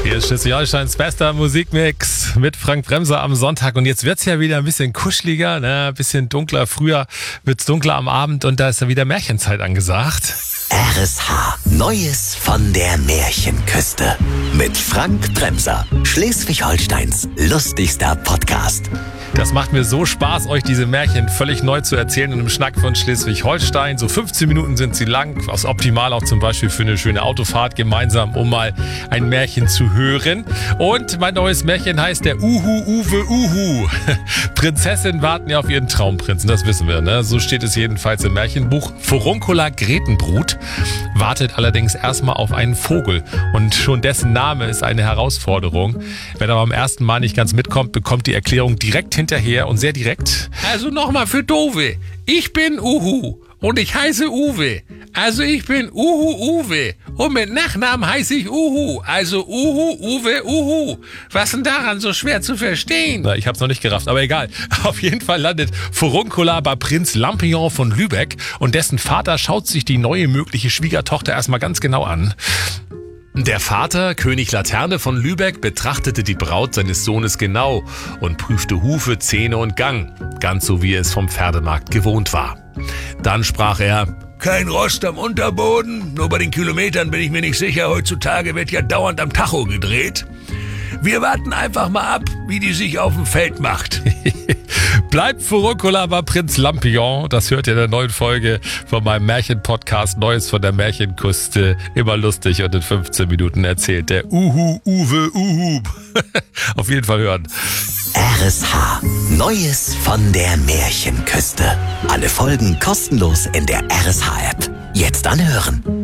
Hier ist Schleswig-Holsteins bester Musikmix mit Frank Bremser am Sonntag. Und jetzt wird's ja wieder ein bisschen kuscheliger, ne? Ein bisschen dunkler. Früher wird's dunkler am Abend und da ist ja wieder Märchenzeit angesagt. RSH. Neues von der Märchenküste. Mit Frank Bremser. Schleswig-Holsteins lustigster Podcast. Das macht mir so Spaß, euch diese Märchen völlig neu zu erzählen in einem Schnack von Schleswig-Holstein. So 15 Minuten sind sie lang, was optimal auch zum Beispiel für eine schöne Autofahrt gemeinsam, um mal ein Märchen zu hören. Und mein neues Märchen heißt der Uhu-Uwe-Uhu. Prinzessinnen warten ja auf ihren Traumprinzen, das wissen wir, ne? So steht es jedenfalls im Märchenbuch. Furuncular Gretenbrut wartet allerdings erstmal auf einen Vogel. Und schon dessen Name ist eine Herausforderung. Wer aber am ersten Mal nicht ganz mitkommt, bekommt die Erklärung direkt hinterher und sehr direkt. Also nochmal für Dove. Ich bin Uhu und ich heiße Uwe. Also ich bin Uhu-Uwe und mit Nachnamen heiße ich Uhu. Also Uhu-Uwe-Uhu. Was denn daran so schwer zu verstehen? Na, ich hab's noch nicht gerafft, aber egal. Auf jeden Fall landet Furuncular bei Prinz Lampion von Lübeck und dessen Vater schaut sich die neue mögliche Schwiegertochter erstmal ganz genau an. Der Vater, König Laterne von Lübeck, betrachtete die Braut seines Sohnes genau und prüfte Hufe, Zähne und Gang, ganz so wie er es vom Pferdemarkt gewohnt war. Dann sprach er: Kein Rost am Unterboden, nur bei den Kilometern bin ich mir nicht sicher, heutzutage wird ja dauernd am Tacho gedreht. Wir warten einfach mal ab, wie die sich auf dem Feld macht. Bleibt Furuncular bei Prinz Lampion. Das hört ihr in der neuen Folge von meinem Märchen-Podcast Neues von der Märchenküste. Immer lustig und in 15 Minuten erzählt der Uhu-Uwe-Uhu. Auf jeden Fall hören. RSH. Neues von der Märchenküste. Alle Folgen kostenlos in der RSH-App. Jetzt anhören.